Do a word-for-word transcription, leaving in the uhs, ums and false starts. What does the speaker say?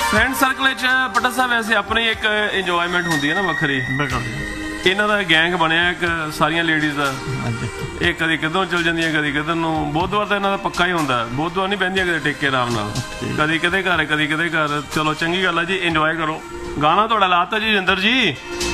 Friend circle पट्टा साहब वैसे अपनी एक इंजॉयमेंट होंगी है ना वखरी। इन्हों का गैंग बनया एक सारिया लेडीज़ का, ये कभी किधरों चल जाए कभी किधर नूं। बुधवार तो इन्हों का पक्का ही होंगे, बुधवार नहीं बहदियां कदे टेके आराम नाल, कभी किते घर कभी किते घर। चलो चंगी गल है जी, इंजॉय करो। गाना थोड़ा लाता जी जिंदर जी।